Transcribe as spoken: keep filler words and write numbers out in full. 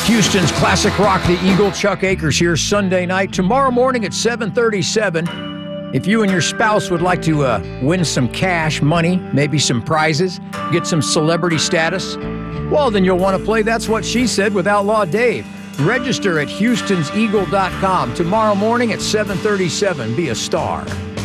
Houston's classic rock, the Eagle. Chuck Akers here Sunday night. Tomorrow morning at seven thirty-seven. If you and your spouse would like to uh, win some cash, money, maybe some prizes, get some celebrity status, well, then you'll want to play That's What She Said with Outlaw Dave. Register at houstons eagle dot com tomorrow morning at seven thirty-seven. Be a star.